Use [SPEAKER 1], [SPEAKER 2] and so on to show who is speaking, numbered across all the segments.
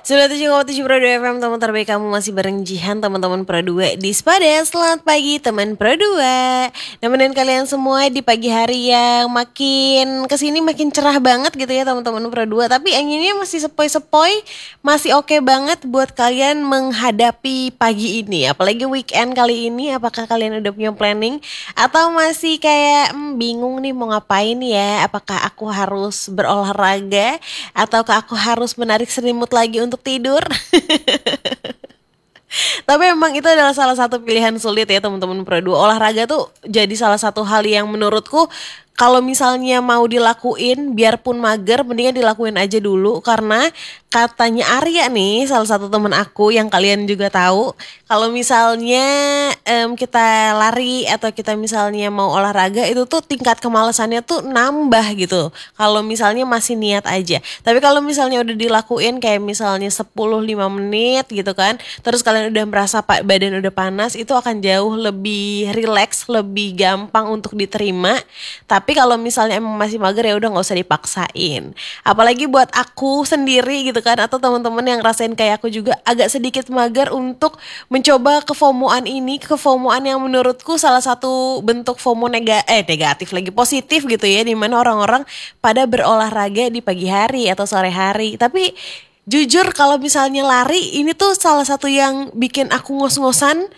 [SPEAKER 1] 97,7 Pro 2 FM, teman terbaik kamu masih bareng Jihan, teman-teman Pro 2 di Spada. Selamat pagi teman Pro 2. Nemenin kalian semua di pagi hari yang makin kesini makin cerah banget gitu ya teman-teman Pro 2. Tapi anginnya masih sepoi-sepoi, masih oke banget buat kalian menghadapi pagi ini. Apalagi weekend kali ini, apakah kalian udah punya planning? Atau masih kayak bingung nih mau ngapain ya? Apakah aku harus berolahraga? Ataukah aku harus menarik selimut lagi untuk tidur? Tapi emang itu adalah salah satu pilihan sulit ya teman-teman Pro 2. Olahraga tuh jadi salah satu hal yang menurutku kalau misalnya mau dilakuin biarpun mager mendingan dilakuin aja dulu, karena katanya Arya nih, salah satu temen aku yang kalian juga tahu, kalau misalnya kita lari atau kita misalnya mau olahraga itu tuh tingkat kemalasannya tuh nambah gitu kalau misalnya masih niat aja. Tapi kalau misalnya udah dilakuin kayak misalnya 10-5 menit gitu kan, terus kalian udah merasa badan udah panas, itu akan jauh lebih rileks, lebih gampang untuk diterima. Tapi kalau misalnya emang masih mager ya udah nggak usah dipaksain. Apalagi buat aku sendiri gitu kan, atau teman-teman yang rasain kayak aku juga agak sedikit mager untuk mencoba kefomoan ini, kefomoan yang menurutku salah satu bentuk FOMO negatif lagi positif gitu ya, dimana orang-orang pada berolahraga di pagi hari atau sore hari. Tapi jujur kalau misalnya lari ini tuh salah satu yang bikin aku ngos-ngosan,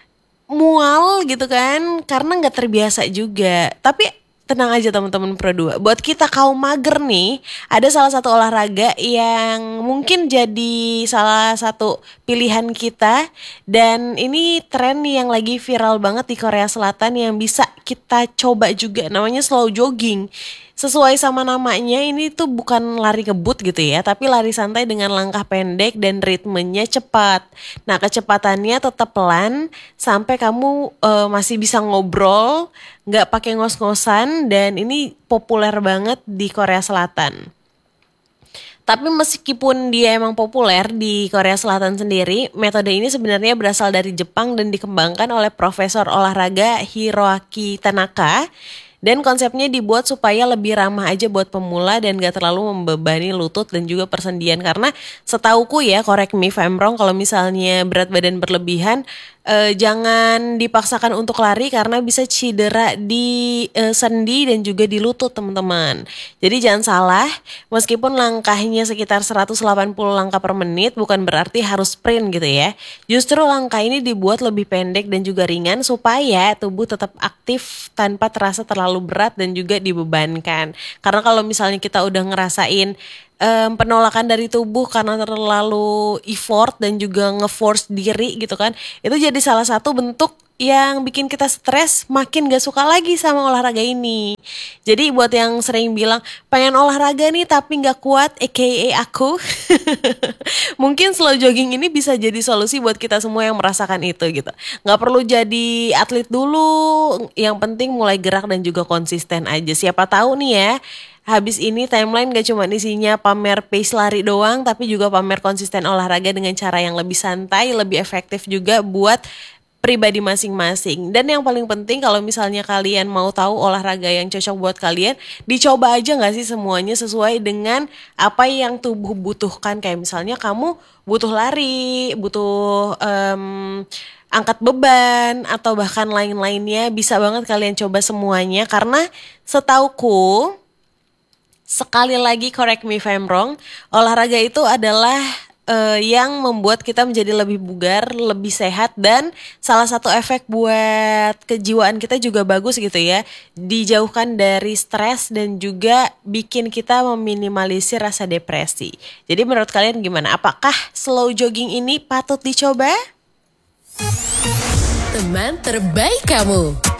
[SPEAKER 1] mual gitu kan, karena nggak terbiasa juga. Tapi tenang aja teman-teman Pro 2. Buat kita kaum mager nih, ada salah satu olahraga yang mungkin jadi salah satu pilihan kita. Dan ini tren nih yang lagi viral banget di Korea Selatan yang bisa kita coba juga. Namanya slow jogging. Sesuai sama namanya, ini tuh bukan lari ngebut gitu ya, tapi lari santai dengan langkah pendek dan ritmenya cepat. Nah, kecepatannya tetap pelan sampai kamu masih bisa ngobrol, nggak pakai ngos-ngosan, dan ini populer banget di Korea Selatan. Tapi meskipun dia emang populer di Korea Selatan sendiri, metode ini sebenarnya berasal dari Jepang dan dikembangkan oleh Profesor Olahraga Hiroaki Tanaka. Dan konsepnya dibuat supaya lebih ramah aja buat pemula dan gak terlalu membebani lutut dan juga persendian. Karena setauku ya, correct me if I'm wrong, kalau misalnya berat badan berlebihan, jangan dipaksakan untuk lari karena bisa cedera di sendi dan juga di lutut teman-teman. Jadi jangan salah, meskipun langkahnya sekitar 180 langkah per menit bukan berarti harus sprint gitu ya. Justru langkah ini dibuat lebih pendek dan juga ringan supaya tubuh tetap aktif tanpa terasa terlalu berat dan juga dibebankan. Karena kalau misalnya kita udah ngerasain penolakan dari tubuh karena terlalu effort dan juga nge-force diri gitu kan, itu jadi salah satu bentuk yang bikin kita stres, makin gak suka lagi sama olahraga ini. Jadi buat yang sering bilang pengen olahraga nih tapi gak kuat, aka aku, mungkin slow jogging ini bisa jadi solusi buat kita semua yang merasakan itu gitu. Gak perlu jadi atlet dulu, yang penting mulai gerak dan juga konsisten aja. Siapa tahu nih ya, habis ini timeline gak cuma isinya pamer pace lari doang, tapi juga pamer konsisten olahraga dengan cara yang lebih santai, lebih efektif juga buat pribadi masing-masing. Dan yang paling penting kalau misalnya kalian mau tahu olahraga yang cocok buat kalian, dicoba aja gak sih semuanya sesuai dengan apa yang tubuh butuhkan. Kayak misalnya kamu butuh lari, butuh angkat beban, atau bahkan lain-lainnya, bisa banget kalian coba semuanya. Karena setauku, sekali lagi correct me if I'm wrong, olahraga itu adalah yang membuat kita menjadi lebih bugar, lebih sehat, dan salah satu efek buat kejiwaan kita juga bagus gitu ya. Dijauhkan dari stres dan juga bikin kita meminimalisir rasa depresi. Jadi menurut kalian gimana? Apakah slow jogging ini patut dicoba?
[SPEAKER 2] Teman terbaik kamu.